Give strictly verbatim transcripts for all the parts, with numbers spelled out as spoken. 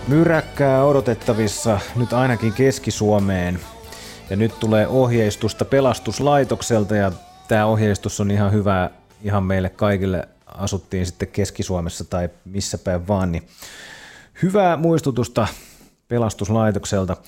Myräkkää odotettavissa nyt ainakin Keski-Suomeen. Ja nyt tulee ohjeistusta pelastuslaitokselta ja tämä ohjeistus on ihan hyvä ihan meille kaikille, asuttiin sitten Keski-Suomessa tai missä päin vaan, niin hyvää muistutusta pelastuslaitokselta.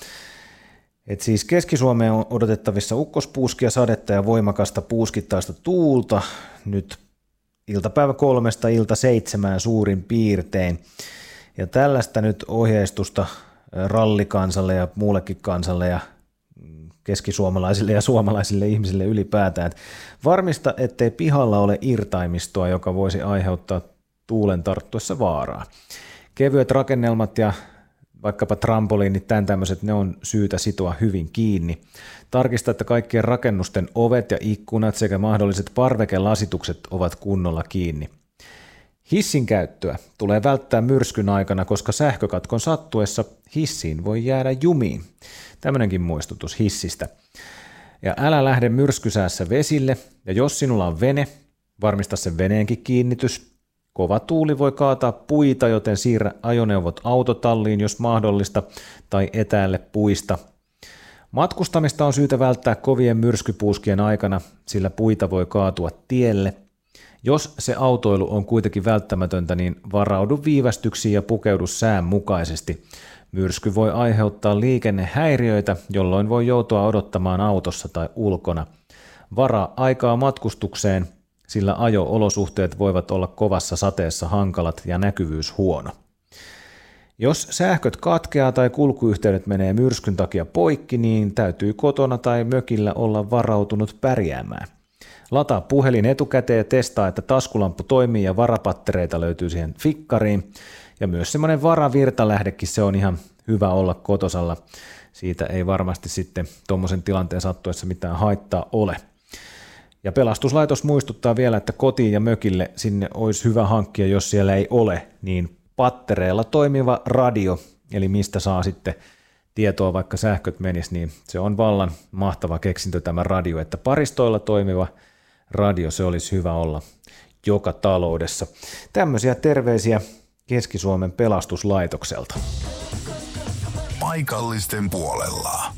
Et siis Keski-Suomeen on odotettavissa ukkospuuskia, sadetta ja voimakasta puuskittaista tuulta nyt iltapäivä kolmesta ilta seitsemään suurin piirtein. Ja tällaista nyt ohjeistusta rallikansalle ja muullekin kansalle ja keskisuomalaisille ja suomalaisille ihmisille ylipäätään. Et varmista, ettei pihalla ole irtaimistoa, joka voisi aiheuttaa tuulen tarttuessa vaaraa. Kevyet rakennelmat ja vaikkapa trampoliinit, tämän tämmöiset, ne on syytä sitoa hyvin kiinni. Tarkista, että kaikkien rakennusten ovet ja ikkunat sekä mahdolliset parvekelasitukset ovat kunnolla kiinni. Hissin käyttöä tulee välttää myrskyn aikana, koska sähkökatkon sattuessa hissiin voi jäädä jumiin. Tämmöinenkin muistutus hissistä. Ja älä lähde myrskysäässä vesille, ja jos sinulla on vene, varmista sen veneenkin kiinnitys. Kova tuuli voi kaataa puita, joten siirrä ajoneuvot autotalliin, jos mahdollista, tai etäälle puista. Matkustamista on syytä välttää kovien myrskypuuskien aikana, sillä puita voi kaatua tielle. Jos se autoilu on kuitenkin välttämätöntä, niin varaudu viivästyksiin ja pukeudu sään mukaisesti. Myrsky voi aiheuttaa liikennehäiriöitä, jolloin voi joutua odottamaan autossa tai ulkona. Varaa aikaa matkustukseen, sillä ajo-olosuhteet voivat olla kovassa sateessa hankalat ja näkyvyys huono. Jos sähköt katkeaa tai kulkuyhteydet menee myrskyn takia poikki, niin täytyy kotona tai mökillä olla varautunut pärjäämään. Lataa puhelin etukäteen ja testaa, että taskulamppu toimii ja varapattereita löytyy siihen fikkariin. Ja myös semmoinen varavirtalähdekin, se on ihan hyvä olla kotosalla. Siitä ei varmasti sitten tuommoisen tilanteen sattuessa mitään haittaa ole. Ja pelastuslaitos muistuttaa vielä, että kotiin ja mökille sinne olisi hyvä hankkia, jos siellä ei ole, niin pattereilla toimiva radio, eli mistä saa sitten tietoa, vaikka sähköt menis, niin se on vallan mahtava keksintö tämä radio, että paristoilla toimiva radio, se olisi hyvä olla joka taloudessa. Tämmöisiä terveisiä Keski-Suomen pelastuslaitokselta. Paikallisten puolella.